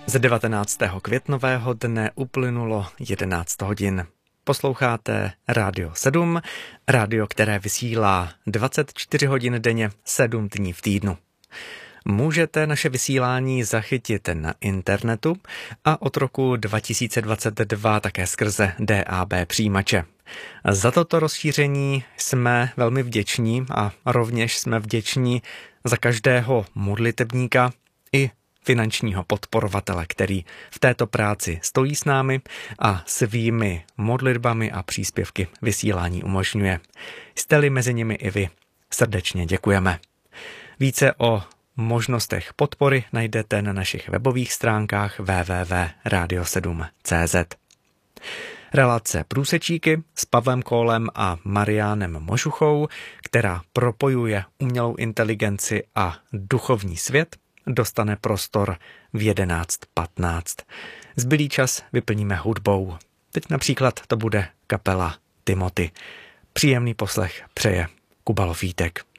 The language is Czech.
Z 19. květnového dne uplynulo 11 hodin. Posloucháte Rádio 7, rádio, které vysílá 24 hodin denně, 7 dní v týdnu. Můžete naše vysílání zachytit na internetu a od roku 2022 také skrze DAB přijímače. Za toto rozšíření jsme velmi vděční a rovněž jsme vděční za každého modlitebníka i finančního podporovatele, který v této práci stojí s námi a svými modlitbami a příspěvky vysílání umožňuje. Jste-li mezi nimi i vy, srdečně děkujeme. Více o možnostech podpory najdete na našich webových stránkách www.radio7.cz. Relace Průsečíky s Pavlem Kólem a Mariánem Možuchou, která propojuje umělou inteligenci a duchovní svět, dostane prostor v 11:15. Zbylý čas vyplníme hudbou. Teď například to bude kapela Timothy. Příjemný poslech přeje Kuba Lofítek.